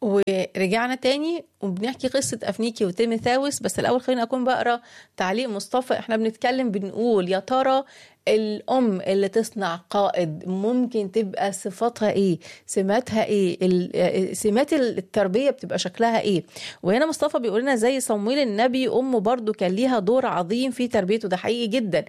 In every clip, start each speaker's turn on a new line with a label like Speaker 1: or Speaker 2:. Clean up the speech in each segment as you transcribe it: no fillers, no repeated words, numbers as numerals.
Speaker 1: ورجعنا تاني وبنحكي قصة أفنيكي وتيموثاوس. بس الأول خلينا أكون بقرأ تعليق مصطفى. احنا بنتكلم بنقول يا ترى الأم اللي تصنع قائد ممكن تبقى صفاتها إيه؟ سماتها إيه؟ سمات التربية بتبقى شكلها إيه؟ وهنا مصطفى بيقول لنا زي صمويل النبي أمه برضو كان ليها دور عظيم في تربيته. ده حقيقي جدا.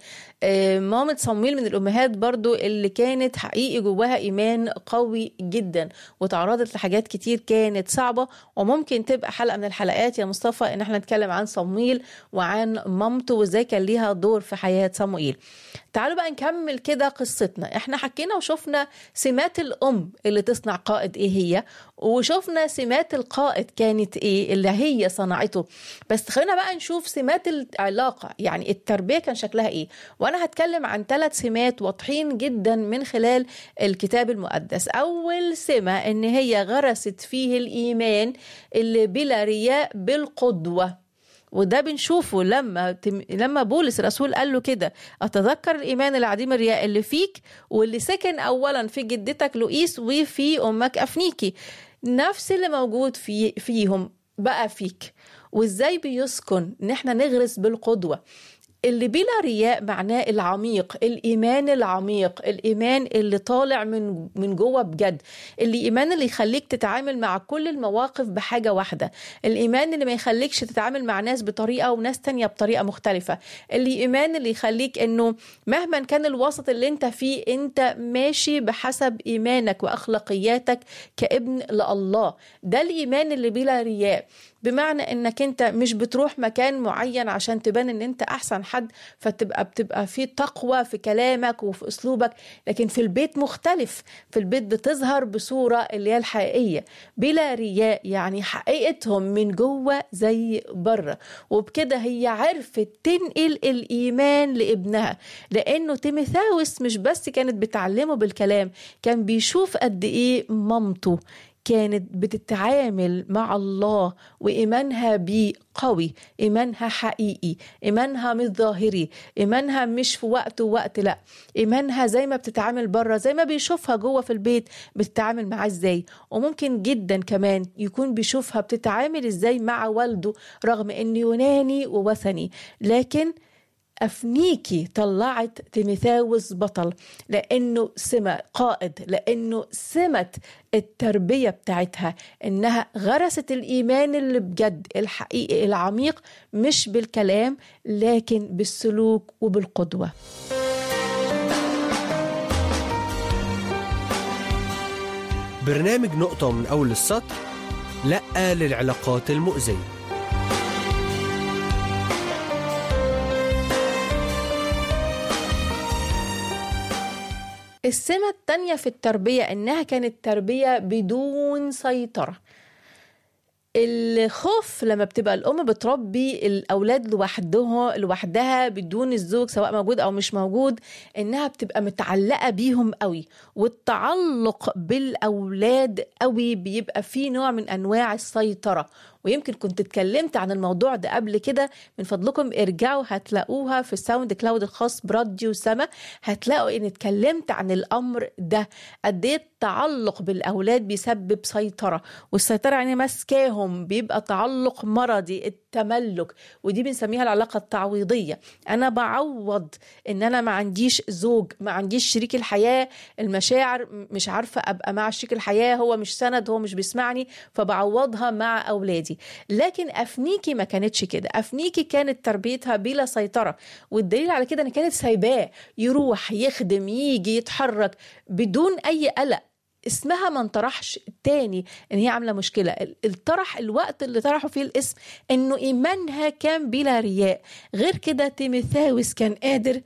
Speaker 1: مامة صمويل من الأمهات برضو اللي كانت حقيقي جواها إيمان قوي جدا وتعرضت لحاجات كتير كانت صعبة. وممكن تبقى حلقة من الحلقات يا مصطفى إن احنا نتكلم عن صمويل وعن مامته وإزاي كان ليها دور في حياة صموئيل. تعالوا بقى نكمل كده قصتنا. احنا حكينا وشوفنا سمات الأم اللي تصنع قائد ايه هي، وشوفنا سمات القائد كانت ايه اللي هي صنعته. بس خلينا بقى نشوف سمات العلاقة، يعني التربية كان شكلها ايه. وانا هتكلم عن 3 سمات واضحين جدا من خلال الكتاب المقدس. اول سمة ان هي غرست فيه الإيمان اللي بلا رياء بالقدوة. وده بنشوفه لما بولس الرسول قال له كده: أتذكر الإيمان العديم الرياء اللي فيك واللي سكن أولا في جدتك لؤيس وفي أمك أفنيكي. نفس اللي موجود فيهم بقى فيك. وإزاي بيسكن إن احنا نغرس بالقدوة. اللي بلا رياء معناه العميق، الإيمان العميق، الإيمان اللي طالع من جوه بجد، الإيمان اللي يخليك تتعامل مع كل المواقف بحاجة واحدة، الإيمان اللي ما يخليكش تتعامل مع ناس بطريقة وناس تانية بطريقة مختلفة، الإيمان اللي يخليك إنه مهما كان الوسط اللي انت فيه انت ماشي بحسب إيمانك وأخلاقياتك كابن لله. ده الإيمان اللي بلا رياء، بمعنى انك انت مش بتروح مكان معين عشان تبان ان انت احسن حد بتبقى في تقوى في كلامك وفي اسلوبك، لكن في البيت مختلف. في البيت بتظهر بصورة اللي هي الحقيقية بلا رياء، يعني حقيقتهم من جوه زي بره. وبكده هي عرفت تنقل الإيمان لابنها، لأنه تيموثاوس مش بس كانت بتعلمه بالكلام، كان بيشوف قد ايه مامته كانت بتتعامل مع الله وإيمانها بيه قوي، إيمانها حقيقي، إيمانها مش ظاهري، إيمانها مش في وقت لا، إيمانها زي ما بتتعامل بره زي ما بيشوفها جوه في البيت بتتعامل معاه ازاي. وممكن جدا كمان يكون بيشوفها بتتعامل ازاي مع والده رغم انه يوناني ووثني. لكن أفنيكي طلعت تيموثاوس بطل، لأنه سمة قائد، لأنه سمة التربية بتاعتها إنها غرست الإيمان اللي بجد الحقيقي العميق، مش بالكلام لكن بالسلوك وبالقدوة.
Speaker 2: برنامج نقطة من أول السطر، لأ للعلاقات المؤذية.
Speaker 1: السمة التانية في التربية إنها كانت تربية بدون سيطرة. الخوف لما بتبقى الأم بتربي الأولاد لوحدها بدون الزوج سواء موجود أو مش موجود، إنها بتبقى متعلقة بيهم قوي. والتعلق بالأولاد قوي بيبقى فيه نوع من أنواع السيطرة. ويمكن كنت اتكلمت عن الموضوع ده قبل كده، من فضلكم ارجعوا هتلاقوها في الساوند كلاود الخاص براديو سما. هتلاقوا ان اتكلمت عن الامر ده، قد ايه التعلق بالاولاد بيسبب سيطرة، والسيطرة يعني ماسكاهم بيبقى تعلق مرضي، التملك. ودي بنسميها العلاقة التعويضية. انا بعوض ان انا ما عنديش زوج، ما عنديش شريك الحياة، المشاعر مش عارفة ابقى مع شريك الحياة، هو مش سند، هو مش بيسمعني، فبعوضها مع اولادي. لكن أفنيكي ما كانتش كده. أفنيكي كانت تربيتها بلا سيطرة، والدليل على كده أن كانت سايباه يروح يخدم يجي يتحرك بدون أي قلق. اسمها ما انطرحش تاني ان هي عامله مشكله. الطرح الوقت اللي طرحوا فيه الاسم انه ايمانها كان بلا رياء. غير كده تيموثاوس كان قادر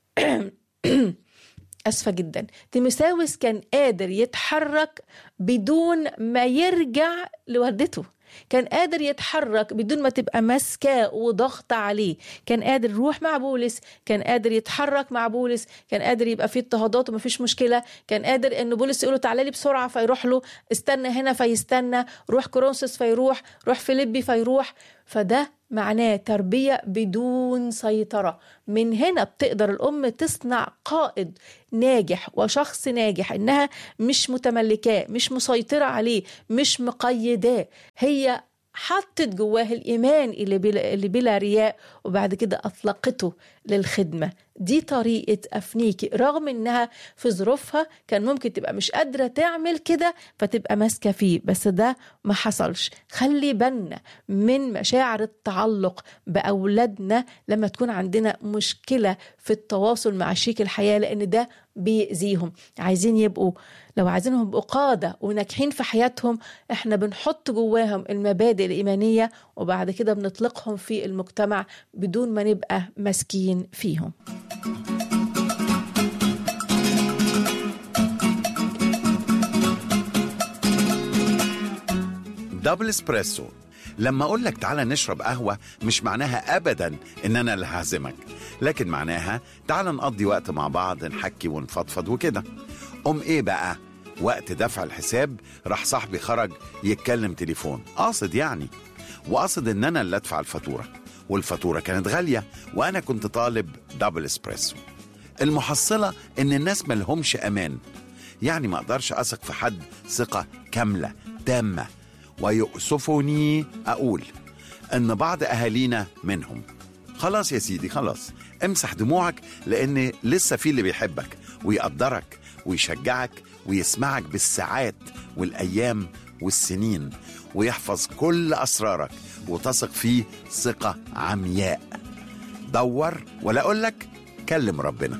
Speaker 1: أسفة جدا، تيموثاوس كان قادر يتحرك بدون ما يرجع لوالدته. كان قادر يتحرك بدون ما تبقى ماسكاه وضغط عليه. كان قادر يروح مع بولس، كان قادر يتحرك مع بولس، كان قادر يبقى فيه اضطهادات ومفيش مشكلة. كان قادر ان بولس يقوله تعالى لي بسرعة فيروح له، استنى هنا فيستنى، روح كورنثوس فيروح، روح فيليبي فيروح. فده معناه تربية بدون سيطرة. من هنا بتقدر الأم تصنع قائد ناجح وشخص ناجح، إنها مش متملكاه، مش مسيطرة عليه، مش مقيداه. هي حطت جواه الإيمان اللي بلا رياء، وبعد كده أطلقته للخدمة. دي طريقة أفنيكي، رغم إنها في ظروفها كان ممكن تبقى مش قادرة تعمل كده فتبقى ماسكة فيه، بس ده ما حصلش. خلي بالنا من مشاعر التعلق بأولادنا لما تكون عندنا مشكلة في التواصل مع شريك الحياة، لأن ده بيأذيهم. لو عايزينهم يبقوا قادة وناجحين في حياتهم، احنا بنحط جواهم المبادئ الإيمانية، وبعد كده بنطلقهم في المجتمع بدون ما نبقى ماسكين فيهم.
Speaker 3: دبل اسبريسو. لما اقول لك تعالى نشرب قهوة، مش معناها ابدا ان انا اللي هعزمك، لكن معناها تعالى نقضي وقت مع بعض، نحكي ونفضفض وكده. ايه بقى وقت دفع الحساب راح صاحبي خرج يتكلم تليفون، قاصد يعني، وقاصد ان انا اللي ادفع الفاتورة، والفاتورة كانت غالية وانا كنت طالب دبل اسبريسو. المحصلة ان الناس ملهمش امان، يعني ما اقدرش اثق في حد ثقة كاملة تامة. ويؤسفني اقول ان بعض اهالينا منهم. خلاص يا سيدي، خلاص امسح دموعك، لان لسه في اللي بيحبك ويقدرك ويشجعك ويسمعك بالساعات والايام والسنين، ويحفظ كل اسرارك وتثق فيه ثقة عمياء. دور ولا اقولك كلم ربنا.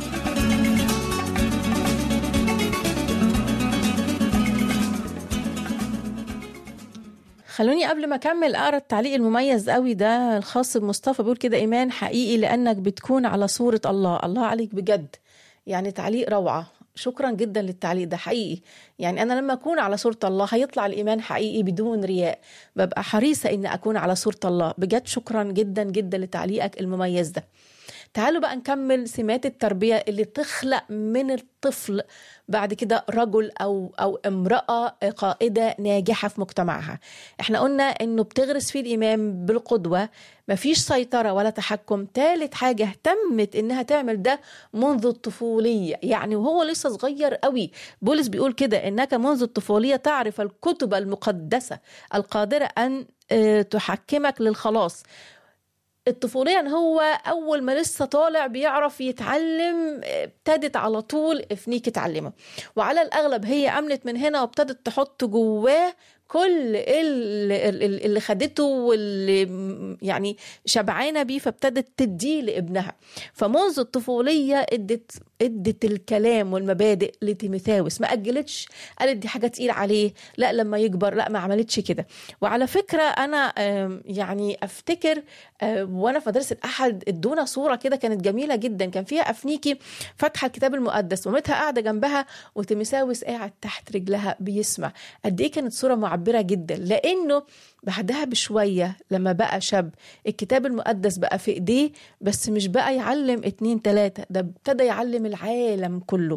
Speaker 1: خلوني قبل ما أكمل أقرأ التعليق المميز قوي ده الخاص بمصطفى. بيقول كده: إيمان حقيقي لأنك بتكون على صورة الله. الله عليك بجد، يعني تعليق روعة. شكرا جدا للتعليق ده حقيقي. يعني أنا لما أكون على صورة الله هيطلع الإيمان حقيقي بدون رياء. ببقى حريصة إن أكون على صورة الله بجد. شكرا جدا جدا لتعليقك المميز ده. تعالوا بقى نكمل سمات التربية اللي تخلق من الطفل بعد كده رجل أو امرأة قائدة ناجحة في مجتمعها. احنا قلنا انه بتغرس فيه الإيمان بالقدوة، مفيش سيطرة ولا تحكم. ثالث حاجة اهتمت انها تعمل ده منذ الطفولية، يعني وهو لسه صغير قوي. بولس بيقول كده: انك منذ الطفولية تعرف الكتب المقدسة القادرة ان تحكمك للخلاص. الطفولية ان هو اول ما لسه طالع بيعرف يتعلم، ابتدت على طول افنيك تعلمه، وعلى الاغلب هي امنت من هنا وابتدت تحط جواه كل اللي خدته واللي يعني شبعانه بيه، فابتدت تديه لابنها. فمنذ الطفوليه ادت الكلام والمبادئ لتيموثاوس، ما اجلتش قالت دي حاجه تقيل عليه، لا لما يكبر، لا ما عملتش كده. وعلى فكره انا يعني افتكر وانا في مدرسه الاحد ادونا صوره كده كانت جميله جدا، كان فيها افنيكي فاتحه الكتاب المقدس، مامتها قاعده جنبها وتيموثاوس قاعد تحت رجلها بيسمع. قد ايه كانت صوره معبره جدا، لانه بعدها بشويه لما بقى شاب الكتاب المقدس بقى في ايديه، بس مش بقى يعلم 2 3، ده ابتدى يعلم العالم كله.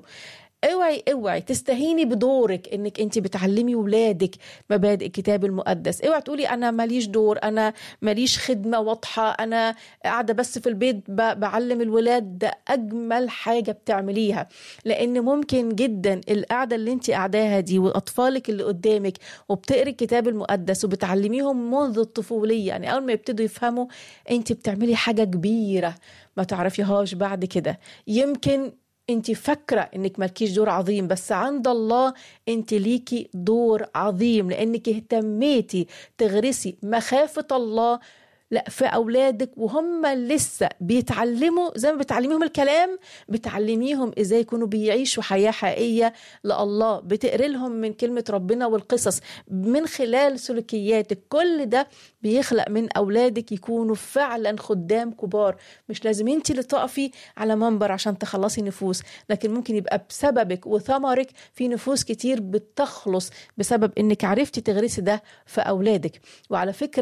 Speaker 1: اوعي تستهيني بدورك انك انت بتعلمي ولادك مبادئ الكتاب المقدس. اوعي تقولي انا ماليش دور، انا ماليش خدمة واضحة، انا قاعدة بس في البيت بعلم الولاد. ده اجمل حاجة بتعمليها، لان ممكن جدا القعدة اللي انت قاعداها دي واطفالك اللي قدامك وبتقري الكتاب المقدس وبتعلميهم منذ الطفولية، يعني اول ما يبتدوا يفهموا انت بتعملي حاجة كبيرة ما تعرفيهاش بعد كده. يمكن انت فاكرة انك مالكيش دور عظيم، بس عند الله انت ليكي دور عظيم، لانك اهتميتي تغرسي مخافة الله في أولادك وهم لسه بيتعلموا. زي ما بتعلميهم الكلام بتعلميهم إزاي يكونوا بيعيشوا حياة حقيقية لله. بتقري لهم من كلمة ربنا والقصص من خلال سلوكياتك. كل ده بيخلق من أولادك يكونوا فعلا خدام كبار. مش لازم انت اللي تقفي على منبر عشان تخلصي نفوس، لكن ممكن يبقى بسببك وثمرك في نفوس كتير بتخلص بسبب انك عرفتي تغرسي ده في أولادك. وعلى فكرة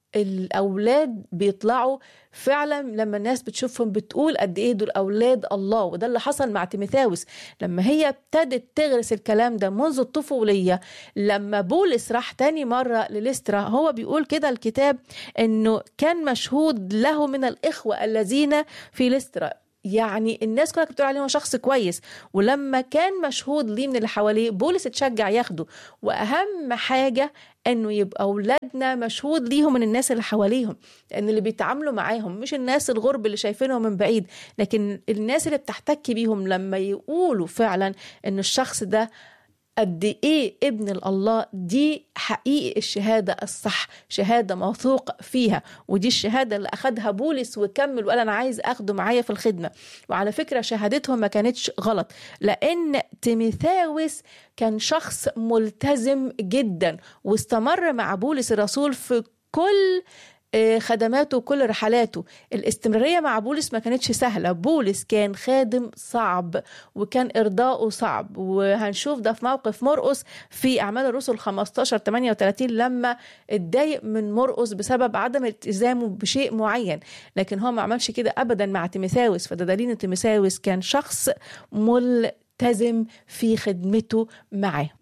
Speaker 1: الأولاد بيطلعوا فعلا لما الناس بتشوفهم بتقول قد إيه دول أولاد الله. وده اللي حصل مع تيموثاوس لما هي ابتدت تغرس الكلام ده منذ الطفولية. لما بولس راح تاني مرة لليسترا، هو بيقول كده الكتاب إنه كان مشهود له من الإخوة الذين في ليسترا، يعني الناس كلها بتقول عليه هو شخص كويس. ولما كان مشهود ليه من اللي حواليه، بولس اتشجع ياخده. واهم حاجة انه يبقى اولادنا مشهود ليهم من الناس اللي حواليهم، لان اللي بيتعاملوا معاهم مش الناس الغرب اللي شايفينهم من بعيد، لكن الناس اللي بتحتك بيهم لما يقولوا فعلا ان الشخص ده قد ايه ابن الله. دي حقيقي الشهادة الصح، شهادة موثوق فيها. ودي الشهادة اللي أخدها بولس وكمل وقال أنا عايز أخده معايا في الخدمة. وعلى فكرة شهادتهم ما كانتش غلط، لأن تيموثاوس كان شخص ملتزم جدا واستمر مع بولس الرسول في كل خدماته وكل رحلاته. الاستمرارية مع بولس ما كانتش سهلة. بولس كان خادم صعب وكان إرضاؤه صعب، وهنشوف ده في موقف مرقس في أعمال الرسل 15:38 لما اتضايق من مرقس بسبب عدم التزامه بشيء معين، لكن هو ما عملش كده أبدا مع تيموثاوس. فده دليل إن تيموثاوس كان شخص ملتزم في خدمته معاه.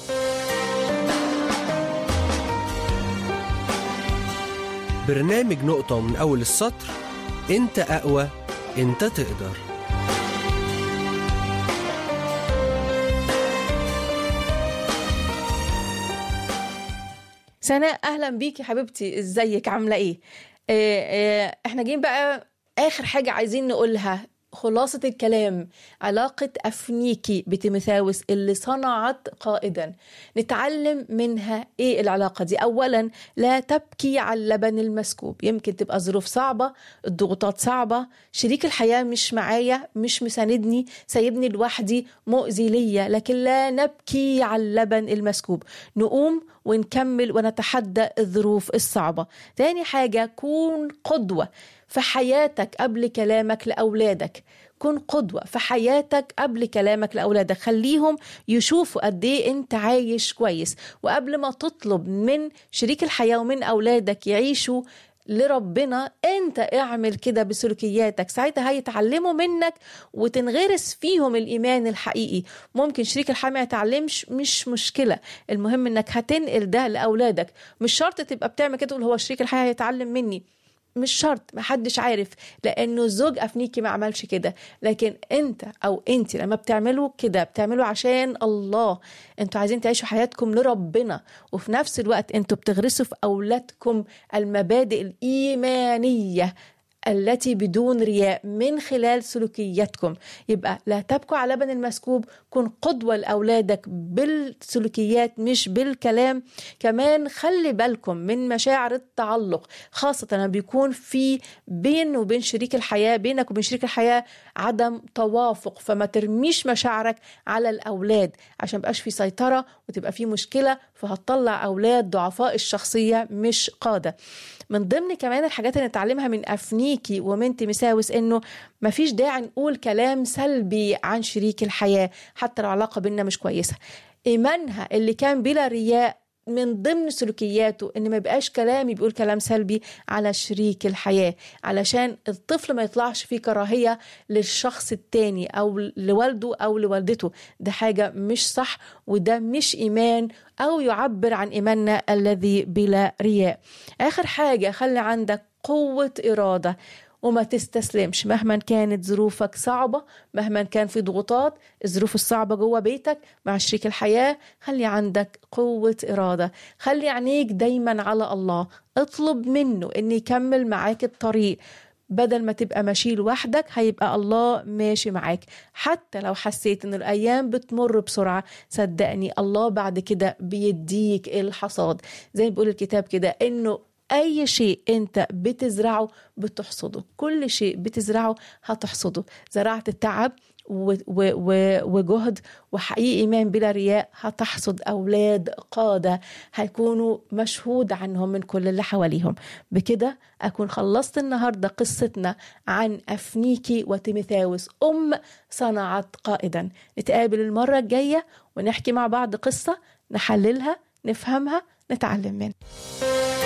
Speaker 2: برنامج نقطة من أول السطر، أنت أقوى، أنت تقدر.
Speaker 1: سناء، أهلا بيكي حبيبتي، إزيك عاملة إيه؟ إحنا جايين بقى آخر حاجة عايزين نقولها، خلاصة الكلام، علاقة أفنيكي بتيموثاوس اللي صنعت قائدا. نتعلم منها إيه العلاقة دي؟ أولا، لا تبكي على اللبن المسكوب. يمكن تبقى ظروف صعبة، الضغوطات صعبة، شريك الحياة مش معايا، مش مساندني، سايبني لوحدي، مؤذي ليا، لكن لا نبكي على اللبن المسكوب. نقوم ونكمل ونتحدى الظروف الصعبة. تاني حاجة، كون قدوة في حياتك قبل كلامك لأولادك. كن قدوة في حياتك قبل كلامك لأولادك، خليهم يشوفوا قد ايه انت عايش كويس. وقبل ما تطلب من شريك الحياة ومن أولادك يعيشوا لربنا، انت اعمل كده بسلوكياتك، ساعتها هيتعلموا منك وتنغرس فيهم الإيمان الحقيقي. ممكن شريك الحياة ما يتعلمش، مش مشكلة، المهم انك هتنقل ده لأولادك. مش شرط تبقى بتعمل كده تقول هو شريك الحياة هيتعلم مني، مش شرط، محدش عارف، لأنه الزوج أفنيكي ما عملش كده. لكن أنت أو أنت لما بتعملوا كده بتعملوا عشان الله، أنتوا عايزين تعيشوا حياتكم لربنا، وفي نفس الوقت أنتوا بتغرسوا في أولادكم المبادئ الإيمانية التي بدون رياء من خلال سلوكياتكم. يبقى لا تبكوا على لبن المسكوب، كن قدوة لأولادك بالسلوكيات مش بالكلام. كمان خلي بالكم من مشاعر التعلق، خاصة لما بيكون في بين وبين شريك الحياة، بينك وبين شريك الحياة عدم توافق، فما ترميش مشاعرك على الأولاد عشان مبقاش في سيطرة وتبقى في مشكلة، فهتطلع أولاد ضعفاء الشخصية مش قادة. من ضمن كمان الحاجات اللي نتعلمها من أفنيكي ومن تيموثاوس إنه مفيش داعي نقول كلام سلبي عن شريك الحياة حتى لو العلاقة بيننا مش كويسة. إيمانها اللي كان بلا رياء من ضمن سلوكياته إن ما يبقاش كلامي بيقول كلام سلبي على شريك الحياة، علشان الطفل ما يطلعش فيه كراهية للشخص التاني أو لوالده أو لوالدته. ده حاجة مش صح، وده مش إيمان أو يعبر عن إيماننا الذي بلا رياء. آخر حاجة، خلي عندك قوة إرادة وما تستسلمش مهما كانت ظروفك صعبة، مهما كان في ضغوطات، الظروف الصعبة جوه بيتك مع شريك الحياة. خلي عندك قوة إرادة، خلي عينيك دايما على الله، اطلب منه إن يكمل معاك الطريق. بدل ما تبقى ماشي لوحدك هيبقى الله ماشي معاك. حتى لو حسيت إن الأيام بتمر بسرعة، صدقني الله بعد كده بيديك الحصاد. زي ما بيقول الكتاب كده إنه أي شيء أنت بتزرعه بتحصده، كل شيء بتزرعه هتحصده. زرعت التعب وجهد وحقيقي إيمان بلا رياء، هتحصد أولاد قادة هيكونوا مشهود عنهم من كل اللي حواليهم. بكده أكون خلصت النهاردة قصتنا عن أفنيكي وتيموثاوس، صنعت قائدا. نتقابل المرة الجاية ونحكي مع بعض قصة، نحللها، نفهمها، نتعلم منها.